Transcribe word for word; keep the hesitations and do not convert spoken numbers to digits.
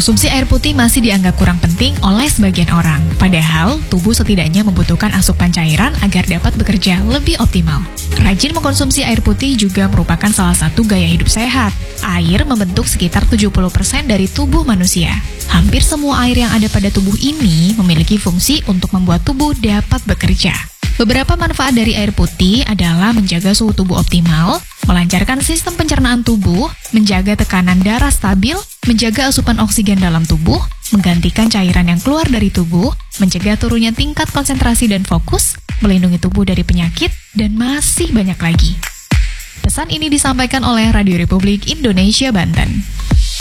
Mengkonsumsi air putih masih dianggap kurang penting oleh sebagian orang. Padahal, tubuh setidaknya membutuhkan asupan cairan agar dapat bekerja lebih optimal. Rajin mengkonsumsi air putih juga merupakan salah satu gaya hidup sehat. Air membentuk sekitar tujuh puluh persen dari tubuh manusia. Hampir semua air yang ada pada tubuh ini memiliki fungsi untuk membuat tubuh dapat bekerja. Beberapa manfaat dari air putih adalah menjaga suhu tubuh optimal, melancarkan sistem pencernaan tubuh, menjaga tekanan darah stabil, menjaga asupan oksigen dalam tubuh, menggantikan cairan yang keluar dari tubuh, mencegah turunnya tingkat konsentrasi dan fokus, melindungi tubuh dari penyakit, dan masih banyak lagi. Pesan ini disampaikan oleh Radio Republik Indonesia Banten.